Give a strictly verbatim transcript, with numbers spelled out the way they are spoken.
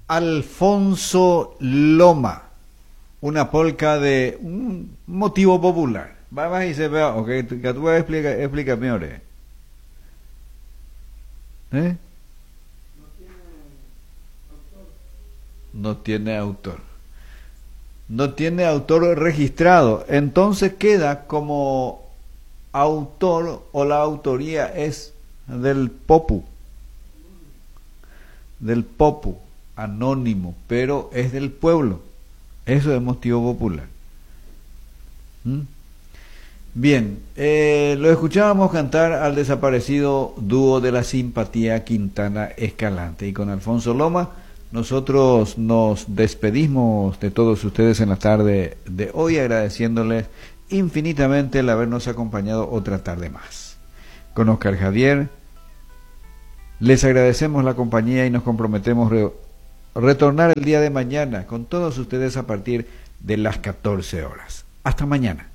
Alfonso Loma, una polca de un motivo popular. Vamos y se vea, ok, que tú explica, explícame ahora. ¿Eh? No tiene autor. No tiene autor registrado. Entonces queda como autor o la autoría es del Popu. Del Popu, anónimo, pero es del pueblo. Eso es motivo popular. ¿Mm? Bien, eh, lo escuchábamos cantar al desaparecido dúo de la simpatía Quintana Escalante. Y con Alfonso Loma nosotros nos despedimos de todos ustedes en la tarde de hoy, agradeciéndoles infinitamente el habernos acompañado otra tarde más. Con Oscar Javier les agradecemos la compañía y nos comprometemos re retornar el día de mañana con todos ustedes a partir de las catorce horas. Hasta mañana.